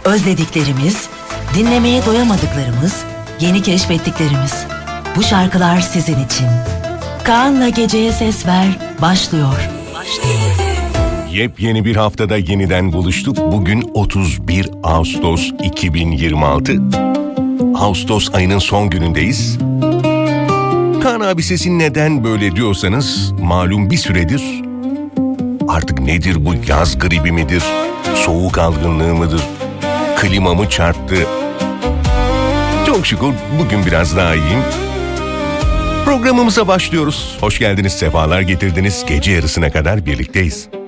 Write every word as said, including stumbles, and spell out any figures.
Özlediklerimiz, dinlemeye doyamadıklarımız, yeni keşfettiklerimiz. Bu şarkılar sizin için. Kaan'la Geceye Ses Ver başlıyor. Başlıyor. Yepyeni bir haftada yeniden buluştuk. Bugün otuz bir Ağustos iki bin yirmi altı. Ağustos ayının son günündeyiz. Kaan abi sesi neden böyle diyorsanız malum bir süredir artık nedir bu, yaz gribi midir, soğuk algınlığı mıdır, klima mı çarptı? Çok şükür bugün biraz daha iyiyim. Programımıza başlıyoruz. Hoş geldiniz, sefalar getirdiniz. Gece yarısına kadar birlikteyiz.